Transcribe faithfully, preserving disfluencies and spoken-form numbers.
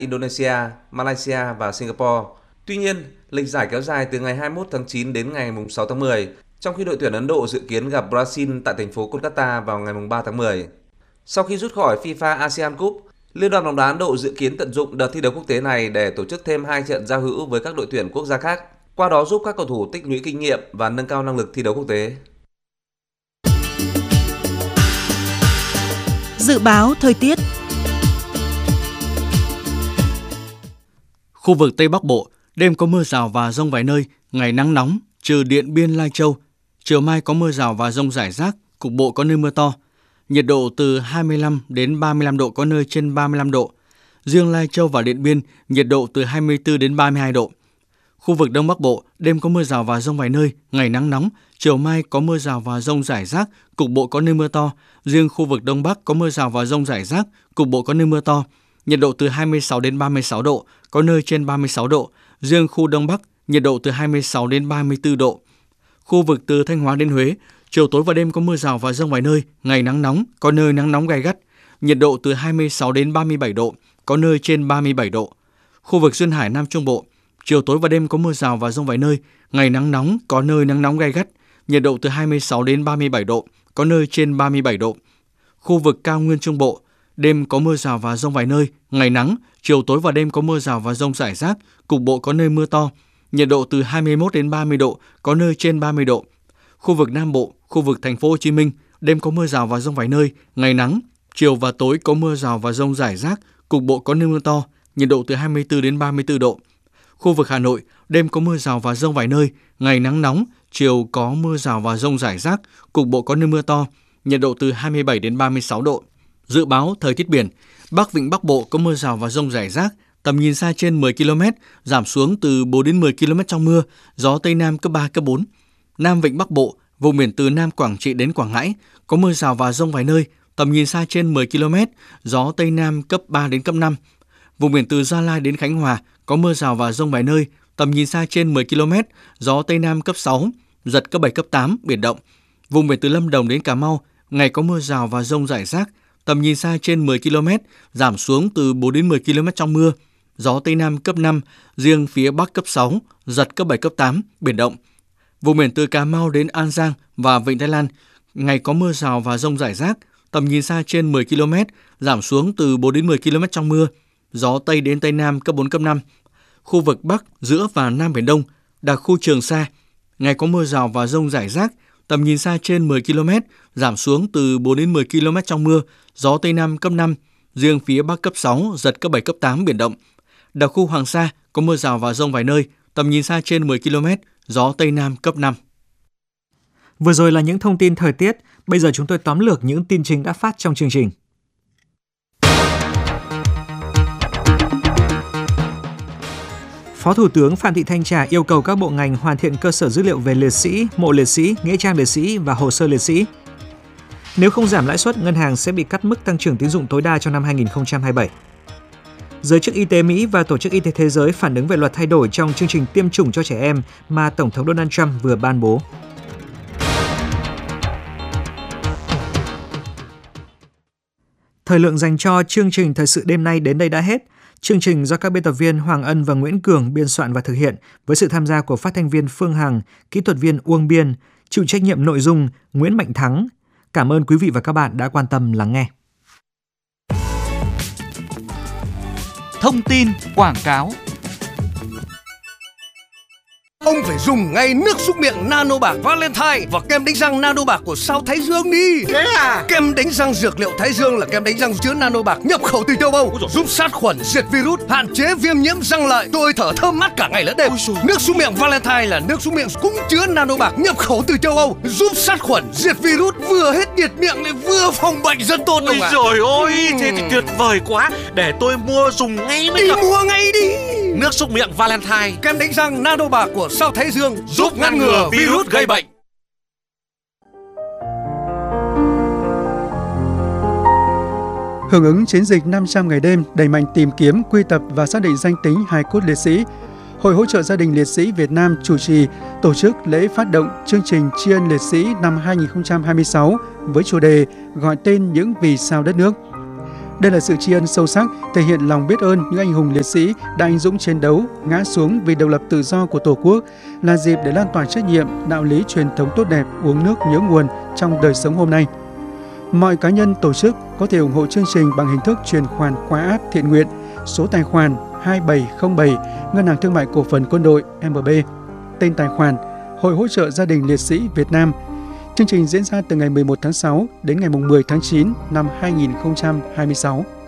Indonesia, Malaysia và Singapore. Tuy nhiên, lịch giải kéo dài từ ngày hai mươi mốt tháng chín đến ngày sáu tháng mười, trong khi đội tuyển Ấn Độ dự kiến gặp Brazil tại thành phố Kolkata vào ngày ba tháng mười. Sau khi rút khỏi FIFA ASEAN Cup, Liên đoàn bóng đá Ấn Độ dự kiến tận dụng đợt thi đấu quốc tế này để tổ chức thêm hai trận giao hữu với các đội tuyển quốc gia khác, qua đó giúp các cầu thủ tích lũy kinh nghiệm và nâng cao năng lực thi đấu quốc tế. Dự báo thời tiết. Khu vực Tây Bắc Bộ, đêm có mưa rào và dông vài nơi, ngày nắng nóng, trừ Điện Biên, Lai Châu. Chiều mai có mưa rào và dông rải rác, cục bộ có nơi mưa to. Nhiệt độ từ hai mươi lăm đến ba mươi lăm độ, có nơi trên ba mươi lăm độ. Riêng Lai Châu và Điện Biên, nhiệt độ từ hai mươi tư đến ba mươi hai độ. Khu vực Đông Bắc Bộ, đêm có mưa rào và dông vài nơi, ngày nắng nóng, chiều mai có mưa rào và dông rải rác, cục bộ có nơi mưa to. Riêng khu vực Đông Bắc có mưa rào và dông rải rác, cục bộ có nơi mưa to. Nhiệt độ từ hai mươi sáu đến ba mươi sáu độ, có nơi trên ba mươi sáu độ. Riêng khu Đông Bắc, nhiệt độ từ hai mươi sáu đến ba mươi tư độ. Khu vực từ Thanh Hóa đến Huế, chiều tối và đêm có mưa rào và dông vài nơi, ngày nắng nóng, có nơi nắng nóng gay gắt. Nhiệt độ từ hai mươi sáu đến ba mươi bảy độ, có nơi trên ba mươi bảy độ. Khu vực Duyên Hải Nam Trung Bộ, chiều tối và đêm có mưa rào và dông vài nơi, ngày nắng nóng, có nơi nắng nóng gay gắt. Nhiệt độ từ hai mươi sáu đến ba mươi bảy độ, có nơi trên ba mươi bảy độ. Khu vực Cao Nguyên Trung Bộ, đêm có mưa rào và dông vài nơi, ngày nắng, chiều tối và đêm có mưa rào và dông rải rác, cục bộ có nơi mưa to. Nhiệt độ từ hai mươi mốt đến ba mươi độ, có nơi trên ba mươi độ. Khu vực Nam Bộ, khu vực Thành phố Hồ Chí Minh, đêm có mưa rào và dông vài nơi, ngày nắng, chiều và tối có mưa rào và dông rải rác, cục bộ có nơi mưa to. Nhiệt độ từ hai mươi tư đến ba mươi tư độ. Khu vực Hà Nội, đêm có mưa rào và dông vài nơi, ngày nắng nóng, chiều có mưa rào và dông rải rác, cục bộ có nơi mưa to. Nhiệt độ từ hai mươi bảy đến ba mươi sáu độ. Dự báo thời tiết biển, Bắc Vịnh Bắc Bộ có mưa rào và dông rải rác, tầm nhìn xa trên mười ki lô mét, giảm xuống từ bốn đến mười ki lô mét trong mưa, gió Tây Nam cấp ba, cấp bốn. Nam Vịnh Bắc Bộ, vùng biển từ Nam Quảng Trị đến Quảng Ngãi, có mưa rào và dông vài nơi, tầm nhìn xa trên mười ki lô mét, gió Tây Nam cấp ba đến cấp năm. Vùng biển từ Gia Lai đến Khánh Hòa, có mưa rào và dông vài nơi, tầm nhìn xa trên mười ki lô mét, gió Tây Nam cấp sáu, giật cấp bảy, cấp tám, biển động. Vùng biển từ Lâm Đồng đến Cà Mau, ngày có mưa rào và dông rải rác, tầm nhìn xa trên mười ki lô mét, giảm xuống từ bốn đến mười ki lô mét trong mưa, gió Tây Nam cấp năm, riêng phía Bắc cấp sáu, giật cấp bảy, cấp tám, biển động. Vùng biển từ Cà Mau đến An Giang và Vịnh Thái Lan, ngày có mưa rào và dông rải rác, tầm nhìn xa trên mười ki lô mét, giảm xuống từ bốn đến mười ki lô mét trong mưa, gió Tây đến Tây Nam cấp bốn, cấp năm. Khu vực Bắc, giữa và Nam Biển Đông, đặc khu Trường Sa, ngày có mưa rào và dông rải rác, tầm nhìn xa trên mười ki lô mét, giảm xuống từ bốn đến mười ki lô mét trong mưa, gió Tây Nam cấp năm, riêng phía Bắc cấp sáu, giật cấp bảy, cấp tám, biển động. Đặc khu Hoàng Sa có mưa rào và dông vài nơi, tầm nhìn xa trên mười ki lô mét, gió Tây Nam cấp năm. Vừa rồi là những thông tin thời tiết, bây giờ chúng tôi tóm lược những tin chính đã phát trong chương trình. Phó Thủ tướng Phạm Thị Thanh Trà yêu cầu các bộ ngành hoàn thiện cơ sở dữ liệu về liệt sĩ, mộ liệt sĩ, nghĩa trang liệt sĩ và hồ sơ liệt sĩ. Nếu không giảm lãi suất, ngân hàng sẽ bị cắt mức tăng trưởng tín dụng tối đa trong năm hai nghìn không trăm hai mươi bảy. Giới chức y tế Mỹ và Tổ chức Y tế Thế giới phản ứng về loạt thay đổi trong chương trình tiêm chủng cho trẻ em mà Tổng thống Donald Trump vừa ban bố. Thời lượng dành cho chương trình Thời sự đêm nay đến đây đã hết. Chương trình do các biên tập viên Hoàng Ân và Nguyễn Cường biên soạn và thực hiện với sự tham gia của phát thanh viên Phương Hằng, kỹ thuật viên Uông Biên, chịu trách nhiệm nội dung Nguyễn Mạnh Thắng. Cảm ơn quý vị và các bạn đã quan tâm lắng nghe. Thông tin quảng cáo. Ông phải dùng ngay nước súc miệng Nano Bạc Valentine và kem đánh răng Nano Bạc của sao Thái Dương đi. Thế à? Kem đánh răng dược liệu Thái Dương là kem đánh răng chứa Nano Bạc nhập khẩu từ châu Âu, giúp sát khuẩn, diệt virus, hạn chế viêm nhiễm răng lợi, tôi thở thơm mát cả ngày lẫn đêm. Nước súc miệng Valentine là nước súc miệng cũng chứa Nano Bạc nhập khẩu từ châu Âu, giúp sát khuẩn, diệt virus, vừa hết nhiệt miệng lại vừa phòng bệnh rất tốt. Ôi trời ơi, thế thì tuyệt vời quá. Để tôi mua dùng ngay mới được. Đi mua ngay đi. Nước súc miệng Valentine, kem đánh răng Nano Bạc của sao Thái Dương, giúp ngăn ngừa virus gây bệnh. Hưởng ứng chiến dịch năm trăm ngày đêm đẩy mạnh tìm kiếm, quy tập và xác định danh tính hài cốt liệt sĩ, Hội hỗ trợ gia đình liệt sĩ Việt Nam chủ trì tổ chức lễ phát động chương trình tri ân liệt sĩ năm hai nghìn không trăm hai mươi sáu với chủ đề gọi tên những vì sao đất nước. Đây là sự tri ân sâu sắc, thể hiện lòng biết ơn những anh hùng liệt sĩ đã anh dũng chiến đấu, ngã xuống vì độc lập tự do của Tổ quốc, là dịp để lan tỏa trách nhiệm, đạo lý truyền thống tốt đẹp, uống nước nhớ nguồn trong đời sống hôm nay. Mọi cá nhân, tổ chức có thể ủng hộ chương trình bằng hình thức chuyển khoản qua app thiện nguyện, số tài khoản hai bảy không bảy, Ngân hàng Thương mại Cổ phần Quân đội em bê, tên tài khoản Hội hỗ trợ gia đình liệt sĩ Việt Nam. Chương trình diễn ra từ ngày mười một tháng sáu đến ngày mười tháng chín năm hai nghìn không trăm hai mươi sáu.